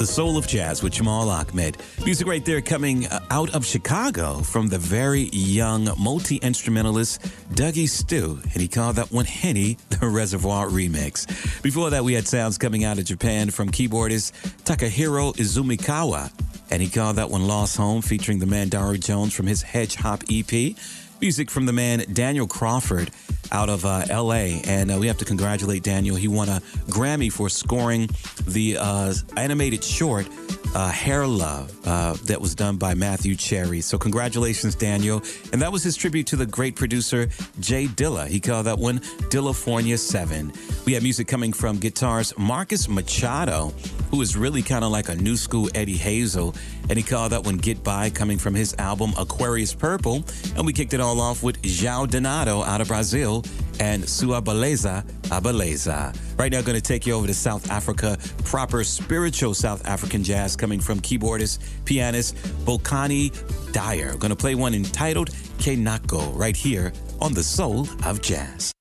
The Soul of Jazz with Jamal Ahmed. Music right there coming out of Chicago from the very young multi-instrumentalist Dougie Stu, and he called that one Henny, the Reservoir Remix. Before that, we had sounds coming out of Japan from keyboardist Takahiro Izumikawa, and he called that one Lost Home, featuring the man Daryl Jones from his Hedge Hop EP. Music from the man Daniel Crawford out of L.A., and we have to congratulate Daniel. He won a Grammy for scoring the animated short Hair Love that was done by Matthew Cherry. So congratulations, Daniel. And that was his tribute to the great producer Jay Dilla. He called that one Dillafornia 7. We had music coming from guitarist Marcus Machado, who is really kind of like a new school Eddie Hazel, and he called that one Get By, coming from his album Aquarius Purple. And we kicked it all off with João Donato out of Brazil and Sua Beleza, a Beleza. Right now, going to take you over to South Africa, proper spiritual South African jazz coming from keyboardist, pianist Bokani Dyer. Going to play one entitled Kenako right here on The Soul of Jazz.